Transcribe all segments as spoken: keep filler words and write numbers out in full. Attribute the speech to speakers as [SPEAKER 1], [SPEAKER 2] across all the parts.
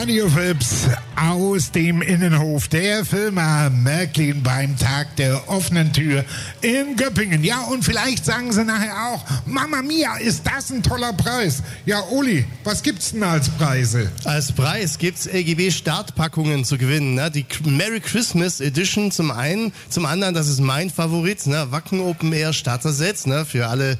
[SPEAKER 1] Radio Fips aus dem Innenhof der Firma Märklin beim Tag der offenen Tür in Göppingen. Ja, und vielleicht sagen sie nachher auch, Mama Mia, ist das ein toller Preis? Ja, Uli, was gibt's denn als Preise?
[SPEAKER 2] Als Preis gibt's L G B-Startpackungen zu gewinnen. Ne? Die Merry Christmas Edition zum einen, zum anderen, das ist mein Favorit, ne? Wacken Open Air Starter-Sets, ne? Für alle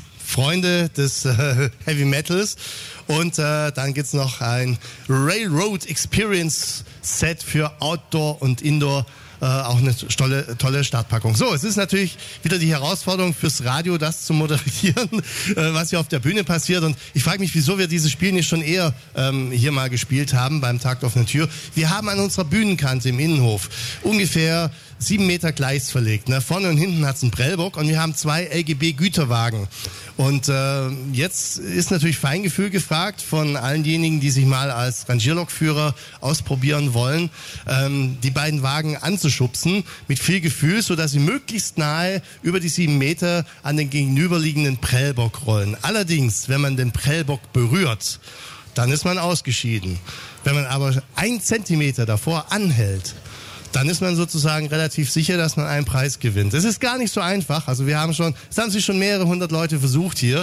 [SPEAKER 2] Freunde des äh, Heavy Metals. Und äh, dann gibt's noch ein Railroad Experience Set für Outdoor und Indoor. Äh, auch eine tolle, tolle Startpackung. So, es ist natürlich wieder die Herausforderung fürs Radio, das zu moderieren, äh, was hier auf der Bühne passiert. Und ich frage mich, wieso wir dieses Spiel nicht schon eher ähm, hier mal gespielt haben beim Tag der offenen Tür. Wir haben an unserer Bühnenkante im Innenhof ungefähr sieben Meter Gleis verlegt. Ne? Vorne und hinten hat's einen Prellbock und wir haben zwei L G B-Güterwagen. Und äh, jetzt ist natürlich Feingefühl gefragt von allenjenigen, die sich mal als Rangierlokführer ausprobieren wollen, ähm, die beiden Wagen anzuschubsen mit viel Gefühl, sodass sie möglichst nahe über die sieben Meter an den gegenüberliegenden Prellbock rollen. Allerdings, wenn man den Prellbock berührt, dann ist man ausgeschieden. Wenn man aber ein Zentimeter davor anhält, dann ist man sozusagen relativ sicher, dass man einen Preis gewinnt. Das ist gar nicht so einfach. Also wir haben schon, es haben sich schon mehrere hundert Leute versucht hier.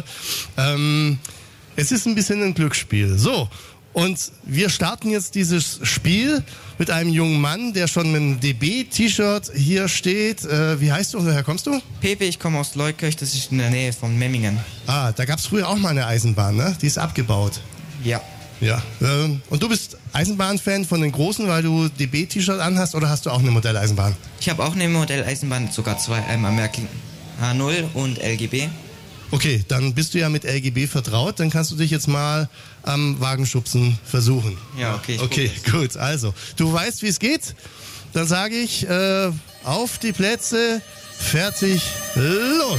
[SPEAKER 2] Ähm, es ist ein bisschen ein Glücksspiel. So, und wir starten jetzt dieses Spiel mit einem jungen Mann, der schon mit einem D B-T-Shirt hier steht. Äh, wie heißt du und woher kommst du?
[SPEAKER 3] Pepe, ich komme aus Leutkirch, das ist in der Nähe von Memmingen.
[SPEAKER 2] Ah, da gab es früher auch mal eine Eisenbahn, ne? Die ist abgebaut.
[SPEAKER 3] Ja.
[SPEAKER 2] Ja, ähm, und du bist Eisenbahnfan von den Großen, weil du D B-T-Shirt anhast, oder hast du auch eine Modelleisenbahn?
[SPEAKER 3] Ich habe auch eine Modelleisenbahn, sogar zwei, einmal Märklin H null und L G B.
[SPEAKER 2] Okay, dann bist du ja mit L G B vertraut, dann kannst du dich jetzt mal am Wagenschubsen versuchen.
[SPEAKER 3] Ja, okay. Ich
[SPEAKER 2] Okay, gut, also, du weißt, wie es geht? Dann sage ich, äh, auf die Plätze, fertig, los!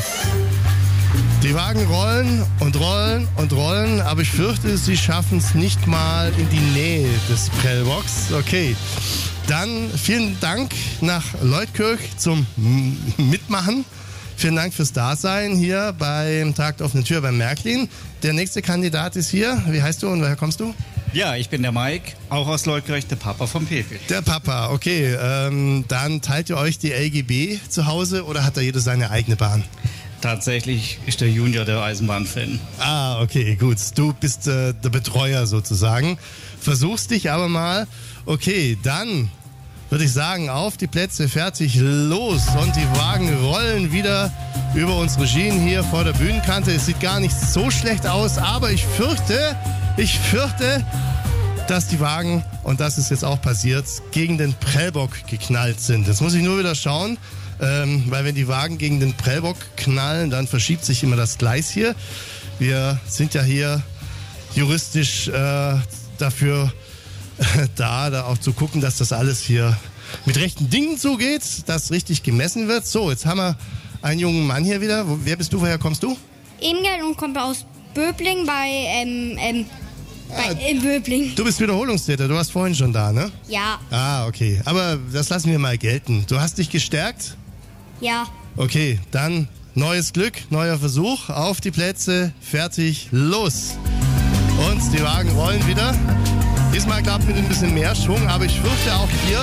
[SPEAKER 2] Die Wagen rollen und rollen und rollen, aber ich fürchte, sie schaffen es nicht mal in die Nähe des Prellbocks. Okay, dann vielen Dank nach Leutkirch zum Mitmachen. Vielen Dank fürs Dasein hier beim Tag der offenen Tür beim Märklin. Der nächste Kandidat ist hier. Wie heißt du und woher kommst du?
[SPEAKER 4] Ja, ich bin der Mike, auch aus Leutkirch, der Papa vom Pepe.
[SPEAKER 2] Der Papa, okay. Ähm, dann teilt ihr euch die L G B zu Hause oder hat da jeder seine eigene Bahn?
[SPEAKER 4] Tatsächlich ist der Junior der Eisenbahnfan.
[SPEAKER 2] Ah, okay, gut. Du bist äh, der Betreuer sozusagen. Versuchst dich aber mal. Okay, dann würde ich sagen, auf die Plätze, fertig, los. Und die Wagen rollen wieder über unsere Schienen hier vor der Bühnenkante. Es sieht gar nicht so schlecht aus, aber ich fürchte, ich fürchte, dass die Wagen, und das ist jetzt auch passiert, gegen den Prellbock geknallt sind. Jetzt muss ich nur wieder schauen. Ähm, weil wenn die Wagen gegen den Prellbock knallen, dann verschiebt sich immer das Gleis hier. Wir sind ja hier juristisch äh, dafür äh, da, da auch zu gucken, dass das alles hier mit rechten Dingen zugeht, dass richtig gemessen wird. So, jetzt haben wir einen jungen Mann hier wieder. Wo, wer bist du, woher kommst du?
[SPEAKER 5] Ingel und komme aus Böbling bei, ähm, ähm, bei
[SPEAKER 2] Ah,
[SPEAKER 5] in Böbling.
[SPEAKER 2] Du bist Wiederholungstäter, du warst vorhin schon da, ne?
[SPEAKER 5] Ja,
[SPEAKER 2] Ah, okay. Aber das lassen wir mal gelten. Du hast dich gestärkt?
[SPEAKER 5] ja.
[SPEAKER 2] Okay, dann neues Glück, neuer Versuch. Auf die Plätze, fertig, los. Und die Wagen rollen wieder. Diesmal klappt mit ein bisschen mehr Schwung, aber ich fürchte auch hier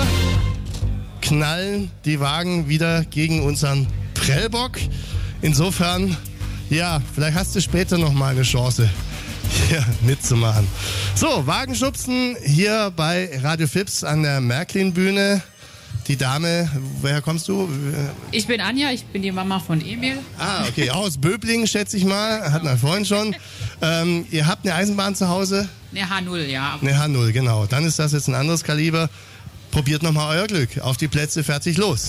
[SPEAKER 2] knallen die Wagen wieder gegen unseren Prellbock. Insofern, ja, vielleicht hast du später noch mal eine Chance, hier mitzumachen. So, Wagenschubsen hier bei Radio Fips an der Märklin-Bühne. Die Dame, woher kommst du?
[SPEAKER 6] Ich bin Anja, ich bin die Mama von Emil.
[SPEAKER 2] Ah, okay, aus Böblingen, schätze ich mal. Hatten wir vorhin schon. Ähm, ihr habt eine Eisenbahn zu Hause?
[SPEAKER 6] Eine H null, ja.
[SPEAKER 2] Eine H null, genau. Dann ist das jetzt ein anderes Kaliber. Probiert nochmal euer Glück. Auf die Plätze, fertig, los.